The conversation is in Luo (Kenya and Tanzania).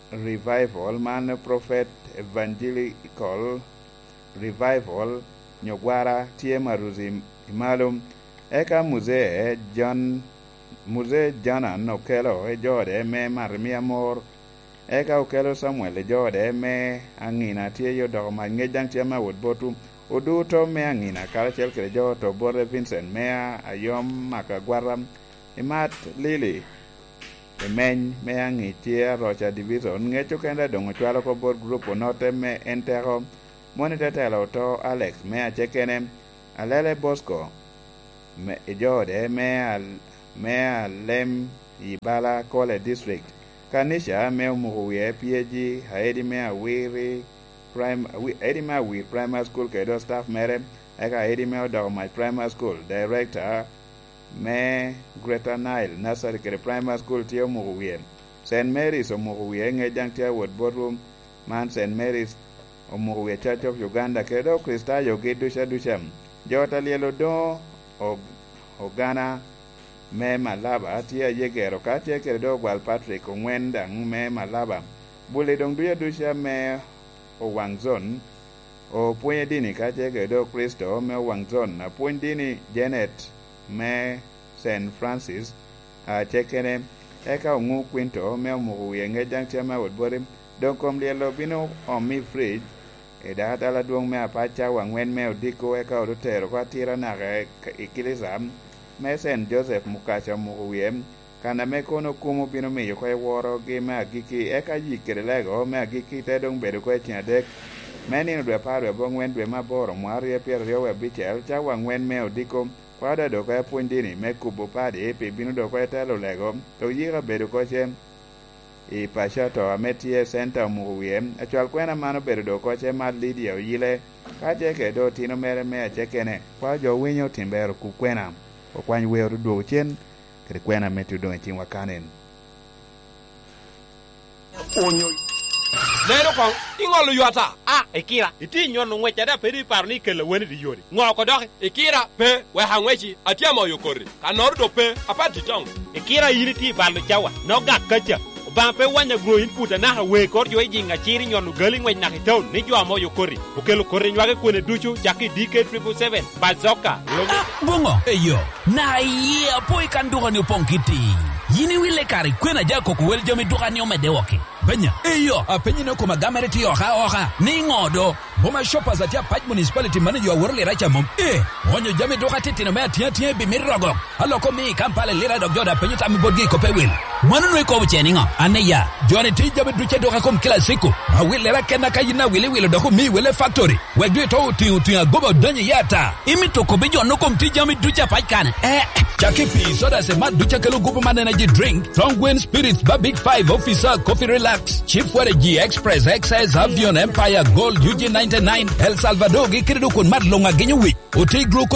revival man prophet evangelical revival nyogwara tie maruzi imalum eka muzee Jonan okelo e jode me Marmia Mor eka okelo Samuel e jode me ang'ina tie yodo ma ngejang tie ma wod botu oduto me ang'ina karachiel kod joto Bore Vincent Mea Ayom Makagwaram Imat Lili Emeny me ang'i tie Rocha Division ng'echo kenda dongo chwalo ko board group onote me entero monite telo to Alex me achekene Alele Bosco me jode me Alem Ibala Kole District Kanisha me umuhuye PG Haedi me Awiri Haedi me Awiri Primary School kedo staff mere eka Haedi me Odago my Primary School Director me Greater Nile Nursery kede Primary School tie umuhuye St. Mary's umuhuye ngejang tie word boardroom man St. Mary's umuhuye Church of Uganda kedo Krista yogi dusha jota lielo do Ogana me Malaba tia yegero katia kedo Gwal Patrick Ongwenda me Malaba bule dong dusha me Owangzon o puonye dini katia kedo Kristo me Owangzon na puonye dini Janet me St. Francis a chekene eka ongu Quinto me umuhuye ngejang tia ma wodbori dong kom lielo bino omi fridge data la duong me apacha wangwen me odiko eka odotero kwa tira na ikilisa me St. Joseph Mukacha muwiem kana me kono kumo bino me yoko woro gi me agiki eka yikerelego me agiki tedong bedo kwa tiadek me nino dwe parwe bongwen dwe maboro mwari e pier riowe bichel cha wangwen me odiko kwa da doko e puondini me kubo padi epi bino doko e telo lego to yira bedo koche I pashato ametie center muwiem achwal kwena mano bedo do koche mar Lydia Oyile kache ke do tino mere me chekene kwa jo winyo timbero ku kwena okwany weru do chen kre kwena metu do tin wakanen onyo lero kon ingolo yuata ekira iti nyono ngwecha da pedi parni kele weni di yori ngoko doke ekira pe we hangwechi atiamo yokori kanor do pe apati tong ekira yiriti balu chawa no gakacha Bampe wanya grow input na we kor jo jinga chiri nyonu gali ngwen na hitown ni jo amoyo kori okelo kori nywage kwene duchu jaki DK777 bazoka bungo eyo na ye apoy kan duga ni ponkiti yini wile kari kwena jako ko wel jomi duga ni omede woke benya eyo apenyi no kuma gamereti oha ni ngodo boma shoppers atia Pach municipality manager worle racha mom wonyo jomi duga titina me atia bi mirogo aloko mi kampale lira dog joda penyi tami bodgi ko pewil manu no ko cheninga aneya jone ti jomi duche duga kom kila siku awile ra kena kayina wile doko mi wile factory wedwe to tu gobo donye yata imito ko bejo no kom ti jomi duche Pach kan Chakipi soda se mad ducha kelo gupo man energy drink Strongwind Spirits ba Big 5 Officer Coffee Relax Chief Ware G Express XS Avion Empire Gold UG99 El Salvador gi kredo kon mad longa genyo wi o te glo